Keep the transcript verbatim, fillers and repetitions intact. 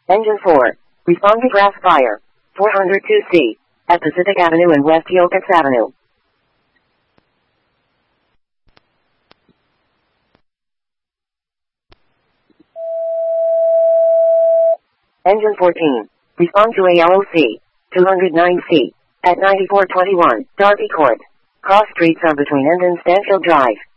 Engine four. Respond to grass fire. four hundred two C. At Pacific Avenue and West Yokuts Avenue. Engine fourteen. Respond to A L O C. two hundred nine C. At ninety-four twenty-one, Darby Court. Cross streets are between End and Stanfield Drive.